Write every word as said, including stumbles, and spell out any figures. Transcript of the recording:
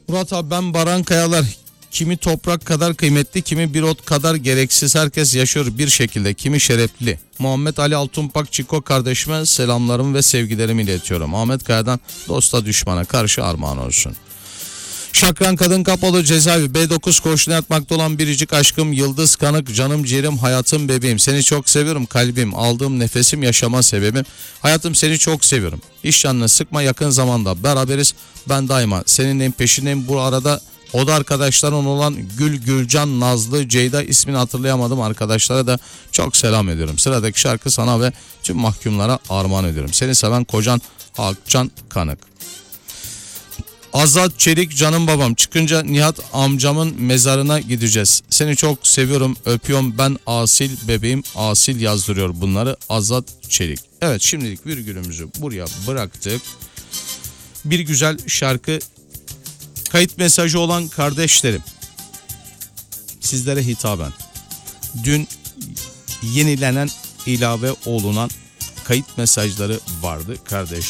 Murat abi, ben Baran Kayalar. Kimi toprak kadar kıymetli, kimi bir ot kadar gereksiz, herkes yaşıyor bir şekilde, kimi şerefli. Muhammed Ali Altunpak Çiko kardeşime selamlarımı ve sevgilerimi iletiyorum. Ahmet Kaya'dan dosta düşmana karşı armağan olsun. Şakran Kadın Kapalı Cezaevi B dokuz koğuşuna yatmakta olan biricik aşkım Yıldız Kanık, canım ciğerim, hayatım, bebeğim. Seni çok seviyorum kalbim, aldığım nefesim, yaşama sebebim. Hayatım, seni çok seviyorum. Hiç canını sıkma, yakın zamanda beraberiz. Ben daima seninle peşindeyim. Bu arada o da arkadaşların olan Gül, Gülcan, Nazlı, Ceyda, ismini hatırlayamadım arkadaşlara da çok selam ediyorum. Sıradaki şarkı sana ve tüm mahkumlara armağan ediyorum. Seni seven kocan Hakcan Kanık. Azat Çelik, canım babam, çıkınca Nihat amcamın mezarına gideceğiz. Seni çok seviyorum, öpüyorum, ben Asil bebeğim. Asil yazdırıyor bunları Azat Çelik. Evet, şimdilik virgülümüzü buraya bıraktık. Bir güzel şarkı, kayıt mesajı olan kardeşlerim, sizlere hitaben dün yenilenen, ilave olunan kayıt mesajları vardı kardeşlerim.